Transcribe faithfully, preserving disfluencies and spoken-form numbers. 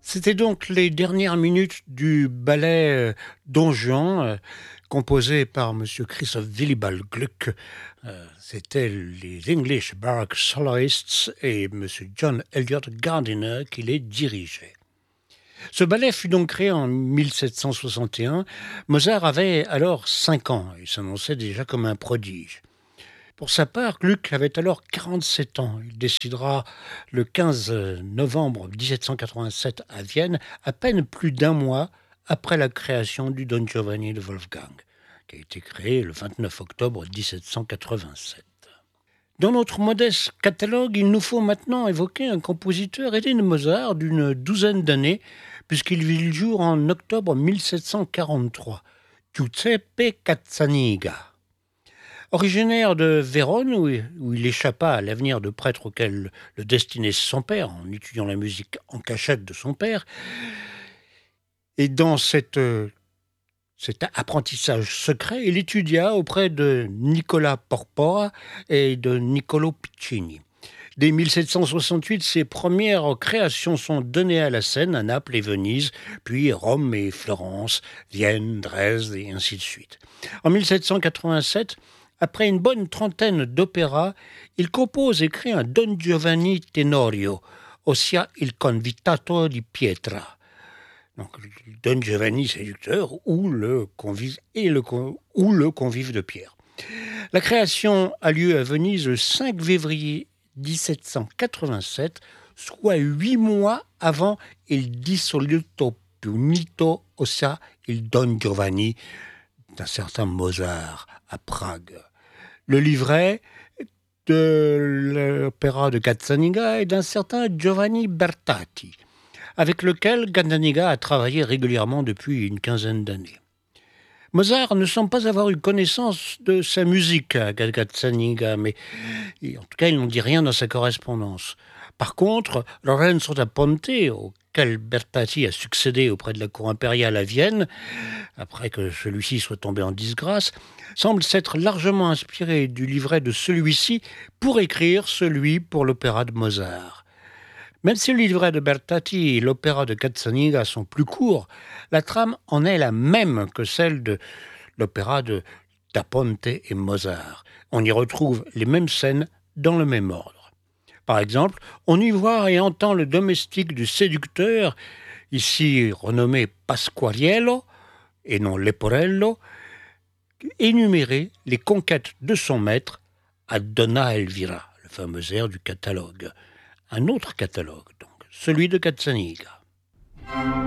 C'était donc les dernières minutes du ballet euh, Don Juan, euh, composé par Monsieur Christoph Willibald Gluck. Euh, C'était les English Baroque Soloists et Monsieur John Elliott Gardiner qui les dirigeaient. Ce ballet fut donc créé en mille sept cent soixante et un. Mozart avait alors cinq ans et s'annonçait déjà comme un prodige. Pour sa part, Gluck avait alors quarante-sept ans. Il décidera le quinze novembre dix-sept cent quatre-vingt-sept à Vienne, à peine plus d'un mois après la création du Don Giovanni de Wolfgang, qui a été créé le vingt-neuf octobre dix-sept cent quatre-vingt-sept. Dans notre modeste catalogue, il nous faut maintenant évoquer un compositeur aidé de Mozart d'une douzaine d'années, puisqu'il vit le jour en octobre mille sept cent quarante-trois, Giuseppe Cazzaniga. Originaire de Vérone, où il échappa à l'avenir de prêtre auquel le destinait son père, en étudiant la musique en cachette de son père, et dans cette, cet apprentissage secret, il étudia auprès de Nicola Porpora et de Niccolo Piccini. Dès mille sept cent soixante-huit, ses premières créations sont données à la scène à Naples et Venise, puis Rome et Florence, Vienne, Dresde et ainsi de suite. En mille sept cent quatre-vingt-sept, après une bonne trentaine d'opéras, il compose et crée un Don Giovanni Tenorio, ossia Il Convitato di Pietra. Donc, Don Giovanni séducteur ou le convive, et le, ou le convive de pierre. La création a lieu à Venise le cinq février dix-sept cent quatre-vingt-sept, soit huit mois avant Il Dissoluto Punito, ossia Il Don Giovanni d'un certain Mozart à Prague. Le livret de l'opéra de Cazzaniga est d'un certain Giovanni Bertati, avec lequel Cazzaniga a travaillé régulièrement depuis une quinzaine d'années. Mozart ne semble pas avoir eu connaissance de sa musique à Cazzaniga, mais en tout cas, il n'en dit rien dans sa correspondance. Par contre, Lorenzo da Ponte, auquel Bertati a succédé auprès de la cour impériale à Vienne, après que celui-ci soit tombé en disgrâce, semble s'être largement inspiré du livret de celui-ci pour écrire celui pour l'opéra de Mozart. Même si le livret de Bertati et l'opéra de Cazzaniga sont plus courts, la trame en est la même que celle de l'opéra de Da Ponte et Mozart. On y retrouve les mêmes scènes dans le même ordre. Par exemple, on y voit et entend le domestique du séducteur, ici renommé Pasquariello, et non Leporello, énumérer les conquêtes de son maître à Donna Elvira, le fameux air du catalogue. Un autre catalogue, donc, celui de Cazzaniga.